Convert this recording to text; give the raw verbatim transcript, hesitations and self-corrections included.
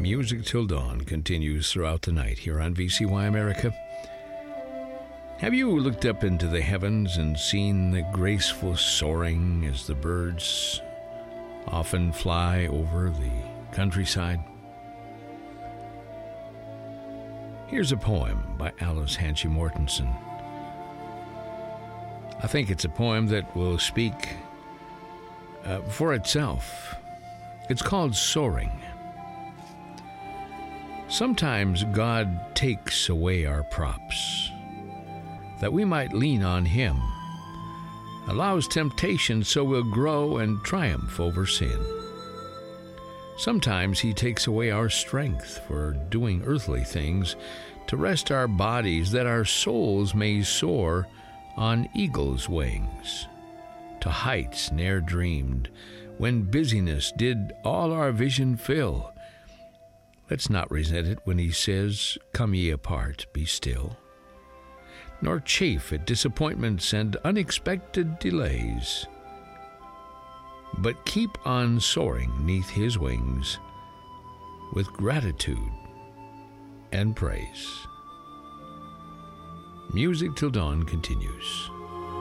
Music Till Dawn continues throughout the night here on V C Y America. Have you looked up into the heavens and seen the graceful soaring as the birds often fly over the countryside? Here's a poem by Alice Hanchy Mortensen. I think it's a poem that will speak uh, for itself. It's called Soaring. Sometimes God takes away our props, that we might lean on Him, allows temptation so we'll grow and triumph over sin. Sometimes He takes away our strength for doing earthly things, to rest our bodies that our souls may soar on eagle's wings, to heights ne'er dreamed, when busyness did all our vision fill. Let's not resent it when He says, "Come ye apart, be still," nor chafe at disappointments and unexpected delays, but keep on soaring neath His wings with gratitude and praise. Music Till Dawn continues.